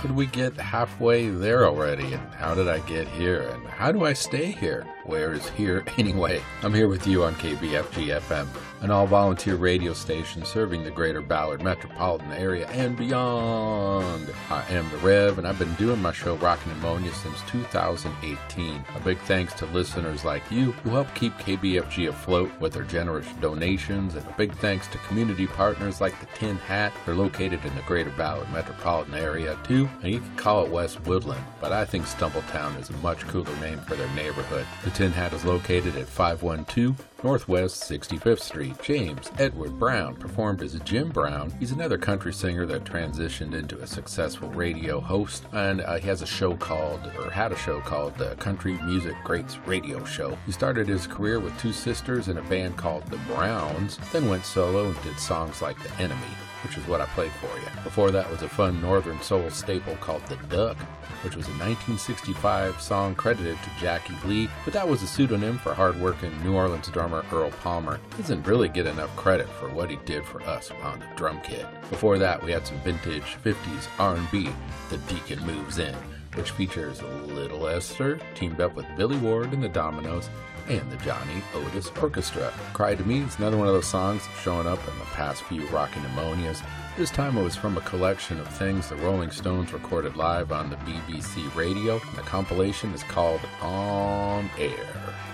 did we get halfway there already? And how did I get here? And how do I stay here? Where is here anyway? I'm here with you on KBFG FM, an all-volunteer radio station serving the greater Ballard metropolitan area and beyond. I am the Rev, and I've been doing my show Rockin' Pneumonia since 2018. A big thanks to listeners like you who help keep KBFG afloat with their generous donations, and a big thanks to community partners like the Tin Hat. They're located in the greater Ballard metropolitan area too, and you can call it West Woodland, but I think Stumbletown is a much cooler name for their neighborhood. The Tin Hat is located at 512 Northwest 65th Street. James Edward Brown performed as Jim Brown. He's another country singer that transitioned into a successful radio host, and he has a show called, or had a show called, the Country Music Greats Radio Show. He started his career with two sisters in a band called The Browns, then went solo and did songs like The Enemy, which is what I played for you. Before that was a fun northern soul staple called The Duck, which was a 1965 song credited to Jackie Lee, but that was a pseudonym for hard-working New Orleans drummer Earl Palmer. He doesn't really get enough credit for what he did for us on the drum kit. Before that, we had some vintage 50s R&B, The Deacon Moves In, which features Little Esther, teamed up with Billy Ward and the Dominoes, and the Johnny Otis Orchestra. Cry to Me is another one of those songs showing up in the past few Rockin' Pneumonias. This time it was from a collection of things the Rolling Stones recorded live on the BBC radio, and the compilation is called On Air.